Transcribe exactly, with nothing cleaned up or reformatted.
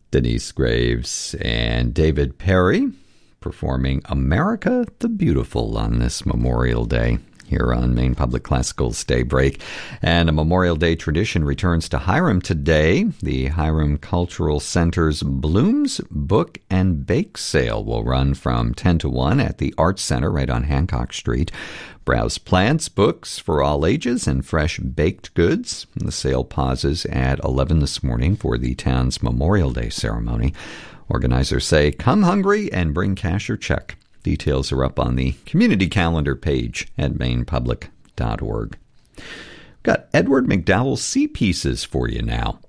Denise Graves and David Perry performing America the Beautiful on this Memorial Day here on Maine Public Classical's Daybreak. And a Memorial Day tradition returns to Hiram today. The Hiram Cultural Center's Blooms Book and Bake Sale will run from ten to one at the Arts Center right on Hancock Street. Browse plants, books for all ages, and fresh baked goods. The sale pauses at eleven this morning for the town's Memorial Day ceremony. Organizers say, come hungry and bring cash or check. Details are up on the community calendar page at maine public dot org. Got Edward McDowell Sea Pieces for you now.